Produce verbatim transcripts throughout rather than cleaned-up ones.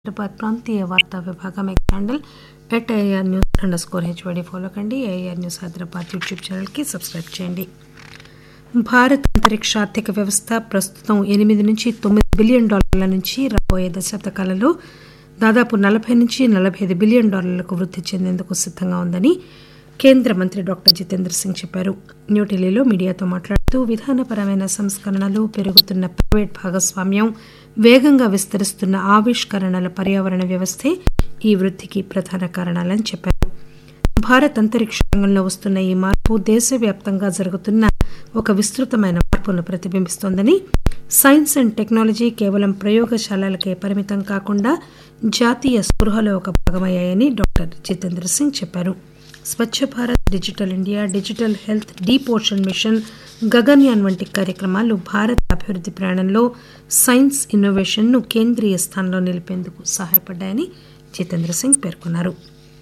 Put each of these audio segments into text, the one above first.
హైదరాబాద్ ప్రాంతీయ వార్తా విభాగం X handle at AIR news under score HYD follow కండి. ఏఐఆర్ న్యూస్ హైదరాబాద్ యూట్యూబ్ ఛానల్కి సబ్స్క్రైబ్ చేయండి. భారత్ అంతరిక్ష ఆర్థిక వ్యవస్థ ప్రస్తుతం ఎనిమిది నుంచి తొమ్మిది బిలియన్ డాలర్ల నుంచి రాబోయే దశాబ్ద కాలంలో దాదాపు నలభై నుంచి నలభై ఐదు బిలియన్ డాలర్లకు వృద్ధి చెందేందుకు సిద్ధంగా ఉందని కేంద్ర మంత్రి డాక్టర్ జితేంద్ర సింగ్ చెప్పారు. న్యూఢిల్లీలో మీడియాతో మాట్లాడుతూ విధానపరమైన సంస్కరణలు, పెరుగుతున్న ప్రైవేట్ భాగస్వామ్యం, వేగంగా విస్తరిస్తున్న ఆవిష్కరణల పర్యావరణ వ్యవస్థే ఈ వృద్ధికి ప్రధాన కారణాలని చెప్పారు. భారత్ అంతరిక్ష రంగంలో వస్తున్న ఈ మార్పు దేశవ్యాప్తంగా జరుగుతున్న ఒక విస్తృతమైన మార్పును ప్రతిబింబిస్తోందని, సైన్స్ అండ్ టెక్నాలజీ కేవలం ప్రయోగశాలలకే పరిమితం కాకుండా జాతీయ స్పృహలో ఒక భాగమయ్యాయని డాక్టర్ జితేంద్ర సింగ్ చెప్పారు. Swachh Bharat, digital India, digital health, deep ocean mission, Gaganyaan వంటి కార్యక్రమాలు భారత్ అభివృద్ధి ప్రయాణంలో సైన్స్ ఇన్నోవేషన్ను కేంద్రీయ స్థానంలో నిలిపేందుకు సహాయపడ్డాయని జితేంద్ర సింగ్ పేర్కొన్నారు.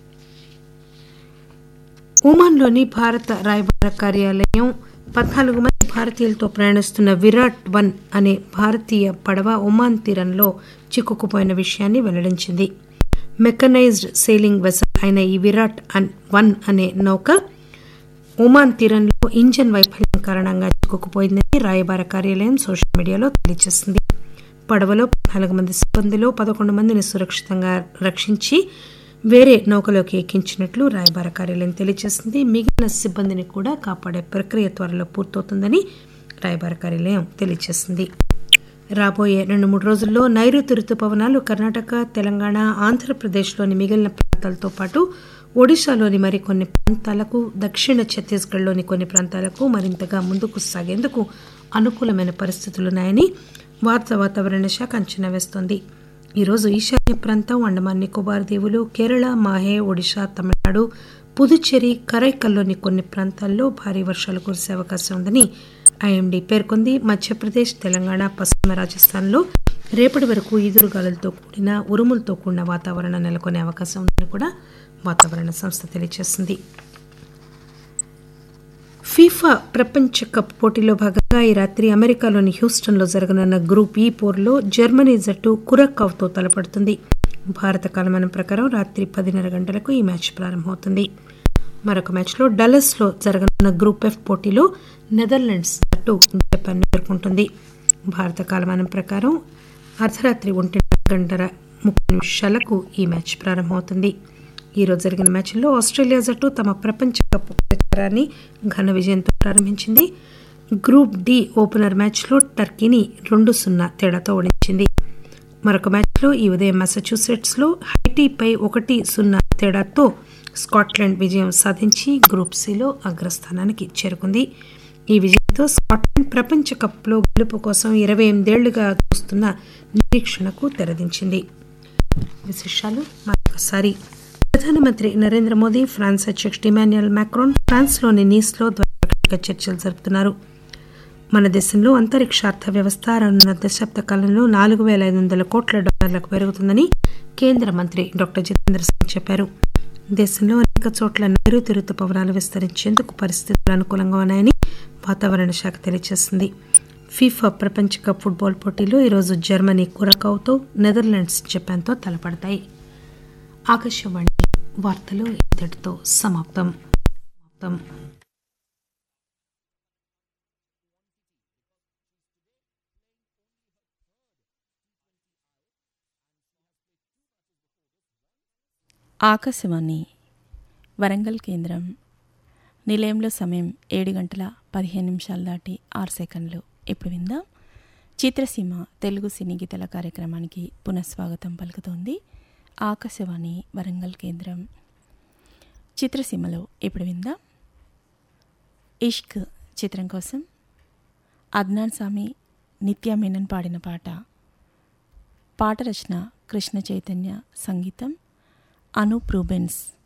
ఒమాన్లోని భారత రాయబార కార్యాలయం పద్నాలుగు మంది భారతీయులతో ప్రయాణిస్తున్న విరాట్ వన్ అనే భారతీయ పడవ ఒమాన్ తీరంలో చిక్కుకుపోయిన విషయాన్ని వెల్లడించింది. మెకనైజ్డ్ సెయిలింగ్ వెసల్ అయిన ఈ విరాట్ వన్ అనే నౌక ఒమాన్ తీరంలో ఇంజన్ వైఫల్యం కారణంగా చిక్కుకుపోయిందని రాయబార కార్యాలయం సోషల్ మీడియాలో తెలియజేసింది. పడవలో పద్నాలుగు మంది సిబ్బందిలో పదకొండు మందిని సురక్షితంగా రక్షించి వేరే నౌకలోకి ఎక్కించినట్లు రాయబార కార్యాలయం తెలియజేసింది. మిగిలిన సిబ్బందిని కూడా కాపాడే ప్రక్రియ త్వరలో పూర్తవుతుందని రాయబార కార్యాలయం తెలియజేసింది. రాబోయే రెండు మూడు రోజుల్లో నైరుతి రుతుపవనాలు కర్ణాటక, తెలంగాణ, ఆంధ్రప్రదేశ్లోని మిగిలిన ప్రాంతాలతో పాటు ఒడిశాలోని మరికొన్ని ప్రాంతాలకు, దక్షిణ ఛత్తీస్గఢ్లోని కొన్ని ప్రాంతాలకు మరింతగా ముందుకు సాగేందుకు అనుకూలమైన పరిస్థితులున్నాయని భారత వాతావరణ శాఖ అంచనా వేస్తోంది. ఈరోజు ఈశాన్య ప్రాంతం, అండమాన్ నికోబార్ దీవులు, కేరళ, మాహే, ఒడిశా, తమిళనాడు, పుదుచ్చేరి, కరైకల్లోని కొన్ని ప్రాంతాల్లో భారీ వర్షాలు కురిసే అవకాశం ఉందని ఐఎండీ పేర్కొంది. మధ్యప్రదేశ్, తెలంగాణ, పశ్చిమ రాజస్థాన్లో రేపటి వరకు ఈదురుగాలులతో కూడిన ఉరుములతో కూడిన వాతావరణం నెలకొనే అవకాశం ఉందని కూడా వాతావరణ సంస్థ తెలియజేసింది. ఫీఫా ప్రపంచ కప్ పోటీలో భాగంగా ఈ రాత్రి అమెరికాలోని హ్యూస్టన్లో జరగనున్న గ్రూప్ ఈ పోరులో జర్మనీ జట్టు కురకావ్తో తలపడుతుంది. భారత కాలమానం ప్రకారం రాత్రి పదిన్నర గంటలకు ఈ మ్యాచ్ ప్రారంభమవుతుంది. మరొక మ్యాచ్లో డల్లస్లో జరగనున్న గ్రూప్ ఎఫ్ పోటీలో నెదర్లాండ్స్ జట్టు జపాన్ ఎదుర్కొంటుంది. భారత కాలమానం ప్రకారం అర్ధరాత్రి ఒంటి గంటల ముప్పై నిమిషాలకు ఈ మ్యాచ్ ప్రారంభమవుతుంది. ఈరోజు జరిగిన మ్యాచ్లో ఆస్ట్రేలియా జట్టు తమ ప్రపంచ కప్ ప్రచారాన్ని ఘన విజయంతో ప్రారంభించింది. గ్రూప్ డి ఓపెనర్ మ్యాచ్లో టర్కీని రెండు సున్నా తేడాతో ఓడించింది. మరొక మ్యాచ్లో ఈ ఉదయం మసాచ్యూసెట్స్లో హైటీపై ఒకటి సున్నా తేడాతో స్కాట్లాండ్ విజయం సాధించి గ్రూప్ సిలో అగ్రస్థానానికి చేరుకుంది. ఈ విజయంతో స్కాట్లాండ్ ప్రపంచ కప్లో గెలుపు కోసం ఇరవై ఎనిమిదేళ్లుగా చూస్తున్న నిరీక్షణకు తెరదించింది. విశేషాలు మరొకసారి. ప్రధానమంత్రి నరేంద్ర మోదీ, ఫ్రాన్స్ అధ్యక్షుడు ఇమాన్యుయల్ మాక్రాన్ ఫ్రాన్స్లోని నీస్లో ద్వైపాక్షిక చర్చలు జరుపుతున్నారు. మన దేశంలో అంతరిక్ష అర్థ వ్యవస్థ రానున్న దశాబ్ద కాలంలో నాలుగు వేల ఐదు వందల కోట్ల డాలర్లకు పెరుగుతుందని కేంద్ర మంత్రి డాక్టర్ జితేంద్ర సింగ్ చెప్పారు. దేశంలో అనేక చోట్ల నైరుతి రుతుపవనాలు విస్తరించేందుకు పరిస్థితులు అనుకూలంగా ఉన్నాయని వాతావరణ శాఖ తెలియజేసింది. ఫీఫా ప్రపంచ కప్ ఫుట్బాల్ పోటీలో ఈరోజు జర్మనీ కురకావ్తో, నెదర్లాండ్స్ జపాన్తో తలపడతాయి. ఆకాశవాణి వార్తలు ఇంతటితో సమాప్తం. ఆకాశవాణి వరంగల్ కేంద్రం. నిలయంలో సమయం ఏడు గంటల పదిహేను నిమిషాలు దాటి ఆరు సెకండ్లు. ఇప్పుడు విందాం చిత్రసీమ తెలుగు సినీ గీతల కార్యక్రమానికి పునఃస్వాగతం పలుకుతోంది ఆకాశవాణి వరంగల్ కేంద్రం. చిత్రసీమలో ఇప్పుడు విందాం ఇష్క్ చిత్రం కోసం అద్నాన్ సామి, నిత్యా మేనన్ పాడిన పాట. పాట రచన కృష్ణ చైతన్య, సంగీతం అనూప్ రూబెన్స్.